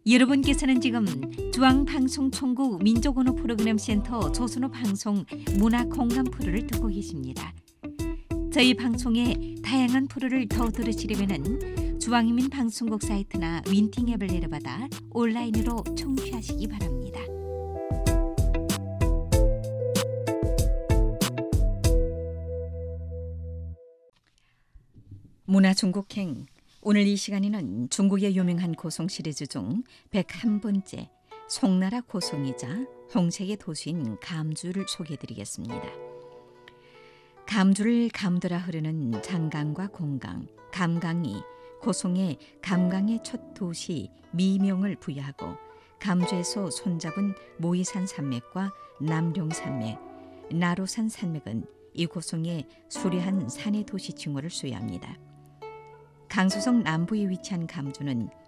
여러분께서는 지금 중앙방송총국 민족언어 프로그램 센터 조선어 방송 문화공감 프로를 듣고 계십니다. 저희 방송의 다양한 프로를 더 들으시려면 중앙인민 방송국 사이트나 윈팅 앱을 내려받아 온라인으로 청취하시기 바랍니다. 문화중국행, 오늘 이 시간에는 중국의 유명한 고송 시리즈 중 101번째 송나라 고송이자 홍색의 도시인 감주를 소개해드리겠습니다. 감주를 감돌아 흐르는 장강과 공강, 감강이 고송에 감강의 첫 도시 미명을 부여하고 감주에서 손잡은 모이산 산맥과 남룡 산맥, 나로산 산맥은 이 고송의 수려한 산의 도시 칭호를 수여합니다. 강수성 남부에 위치한 감주는